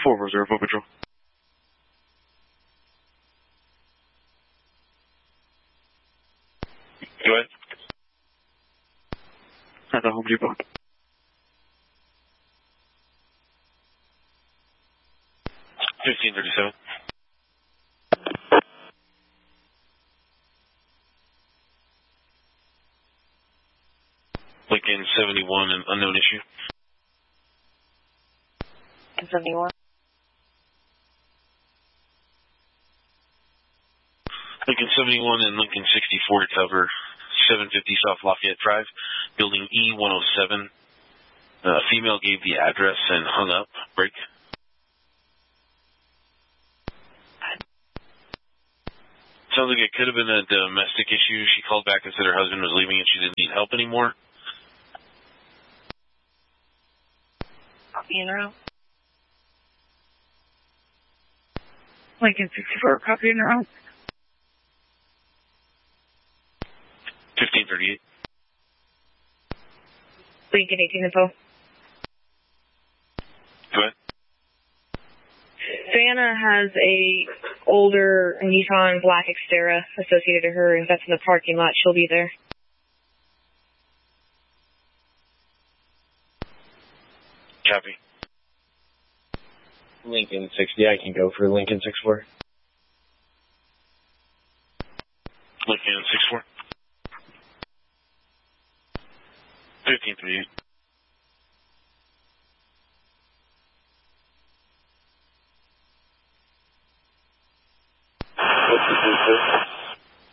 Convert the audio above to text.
440, Foot Patrol. Go ahead. At the Home Depot. $15.37. Lincoln 71, an unknown issue. 71. Lincoln 71 and Lincoln 64 to cover 750 South Lafayette Drive, building E107. Female gave the address and hung up. Break. Sounds like it could have been a domestic issue. She called back and said her husband was leaving and she didn't need help anymore. Copy in route. Lincoln 64, copy in route. 1538. Lincoln 18 info. Go ahead. Savannah has a older Nissan Black Xterra associated to her, and that's in the parking lot. She'll be there. Copy. Lincoln 60, I can go for Lincoln 64. Lincoln 64. 1538.